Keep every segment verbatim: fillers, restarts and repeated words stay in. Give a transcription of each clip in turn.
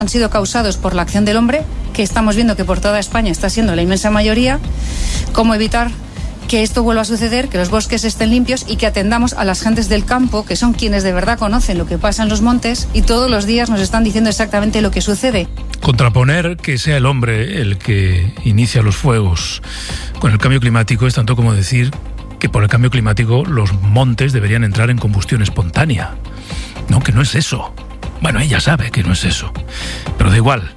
han sido causados por la acción del hombre, que estamos viendo que por toda España está siendo la inmensa mayoría. Cómo evitar que esto vuelva a suceder, que los bosques estén limpios y que atendamos a las gentes del campo, que son quienes de verdad conocen lo que pasa en los montes y todos los días nos están diciendo exactamente lo que sucede. Contraponer que sea el hombre el que inicia los fuegos con el cambio climático es tanto como decir que por el cambio climático los montes deberían entrar en combustión espontánea. No, que no es eso. Bueno, ella sabe que no es eso, pero da igual.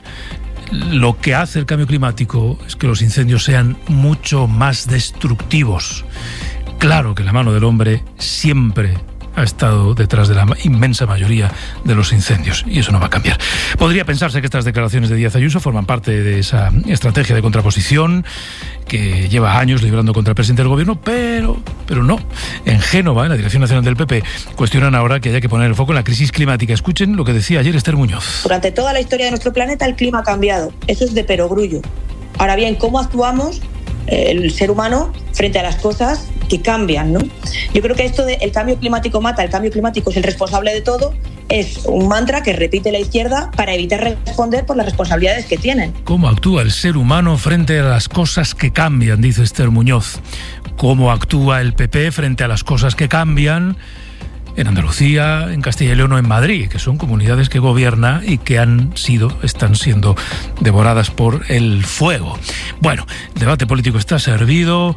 Lo que hace el cambio climático es que los incendios sean mucho más destructivos. Claro que la mano del hombre siempre ha estado detrás de la inmensa mayoría de los incendios y eso no va a cambiar. Podría pensarse que estas declaraciones de Díaz Ayuso forman parte de esa estrategia de contraposición que lleva años librando contra el presidente del gobierno, pero, pero no. En Génova, en la Dirección Nacional del P P, cuestionan ahora que haya que poner el foco en la crisis climática. Escuchen lo que decía ayer Esther Muñoz. Durante toda la historia de nuestro planeta el clima ha cambiado. Eso es de perogrullo. Ahora bien, ¿cómo actuamos el ser humano frente a las cosas que cambian, ¿no? Yo creo que esto de el cambio climático mata, el cambio climático es el responsable de todo, es un mantra que repite la izquierda para evitar responder por las responsabilidades que tienen. ¿Cómo actúa el ser humano frente a las cosas que cambian?, dice Esther Muñoz. ¿Cómo actúa el P P frente a las cosas que cambian en Andalucía, en Castilla y León o en Madrid, que son comunidades que gobierna y que han sido, están siendo devoradas por el fuego? Bueno, el debate político está servido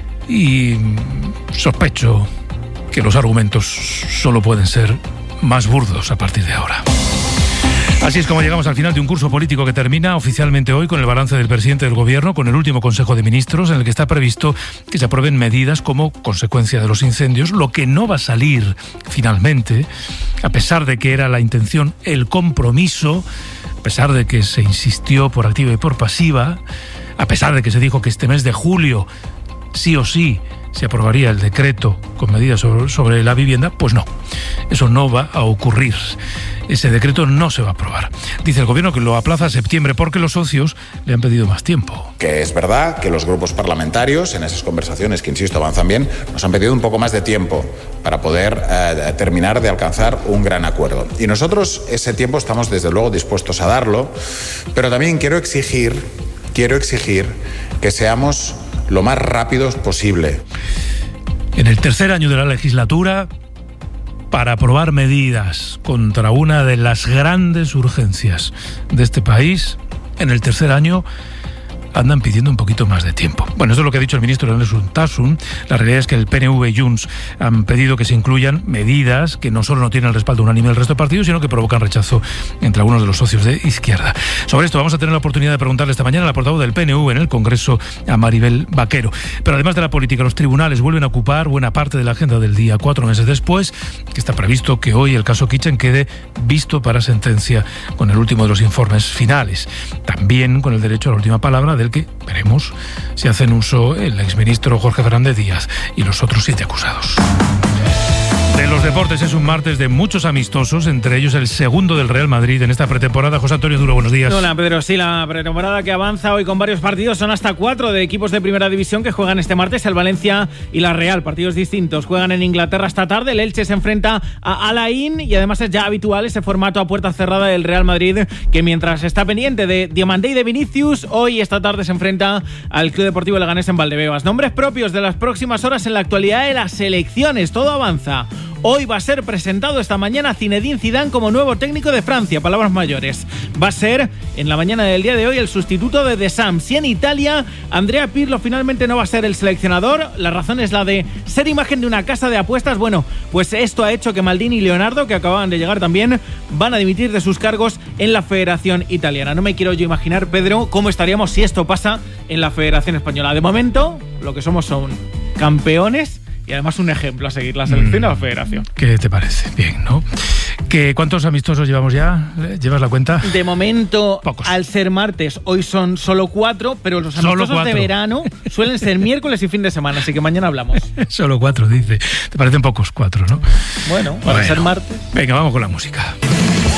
y sospecho que los argumentos solo pueden ser más burdos a partir de ahora. Así es como llegamos al final de un curso político que termina oficialmente hoy con el balance del presidente del gobierno, con el último Consejo de Ministros, en el que está previsto que se aprueben medidas como consecuencia de los incendios. Lo que no va a salir finalmente, a pesar de que era la intención, el compromiso, a pesar de que se insistió por activa y por pasiva, a pesar de que se dijo que este mes de julio sí o sí se aprobaría el decreto con medidas sobre, sobre la vivienda, pues no, eso no va a ocurrir. Ese decreto no se va a aprobar. Dice el gobierno que lo aplaza a septiembre porque los socios le han pedido más tiempo. Que es verdad que los grupos parlamentarios, en esas conversaciones que, insisto, avanzan bien, nos han pedido un poco más de tiempo para poder eh, terminar de alcanzar un gran acuerdo. Y nosotros ese tiempo estamos desde luego dispuestos a darlo, pero también quiero exigir, quiero exigir que seamos lo más rápidos posible. En el tercer año de la legislatura, para aprobar medidas contra una de las grandes urgencias de este país, en el tercer año andan pidiendo un poquito más de tiempo. Bueno, eso es lo que ha dicho el ministro Ernest Urtasun. La realidad es que el P N V y Junts han pedido que se incluyan medidas que no solo no tienen el respaldo unánime del resto de partidos, sino que provocan rechazo entre algunos de los socios de izquierda. Sobre esto vamos a tener la oportunidad de preguntarle esta mañana a la portavoz del P N V en el Congreso, a Maribel Vaquero. Pero además de la política, los tribunales vuelven a ocupar buena parte de la agenda del día, cuatro meses después, que está previsto que hoy el caso Kitchen quede visto para sentencia con el último de los informes finales. También con el derecho a la última palabra, del que veremos si hacen uso el exministro Jorge Fernández Díaz y los otros siete acusados. De los deportes, es un martes de muchos amistosos, entre ellos el segundo del Real Madrid en esta pretemporada. José Antonio Duro, buenos días. Hola, Pedro. Sí, la pretemporada que avanza hoy con varios partidos. Son hasta cuatro de equipos de primera división que juegan este martes, el Valencia y la Real. Partidos distintos. Juegan en Inglaterra esta tarde. El Elche se enfrenta a Al Ain y además es ya habitual ese formato a puerta cerrada del Real Madrid, que mientras está pendiente de Diamandé y de Vinicius, hoy esta tarde se enfrenta al Club Deportivo Leganés en Valdebebas. Nombres propios de las próximas horas en la actualidad de las selecciones. Todo avanza. Hoy va a ser presentado esta mañana Zinedine Zidane como nuevo técnico de Francia, palabras mayores. Va a ser en la mañana del día de hoy el sustituto de Deschamps. Y en Italia, Andrea Pirlo finalmente no va a ser el seleccionador. La razón es la de ser imagen de una casa de apuestas. Bueno, pues esto ha hecho que Maldini y Leonardo, que acababan de llegar también, van a dimitir de sus cargos en la Federación Italiana. No me quiero yo imaginar, Pedro, cómo estaríamos si esto pasa en la Federación Española. De momento, lo que somos son campeones y además un ejemplo a seguir, la selección mm, a la federación. ¿Qué te parece? Bien, ¿no? ¿Qué, ¿Cuántos amistosos llevamos ya? ¿Llevas la cuenta? De momento, pocos. Al ser martes, hoy son solo cuatro, pero los amistosos de verano suelen ser miércoles y fin de semana, así que mañana hablamos. Solo cuatro, dice. Te parecen pocos cuatro, ¿no? Bueno, para bueno, ser martes. Venga, vamos con la música.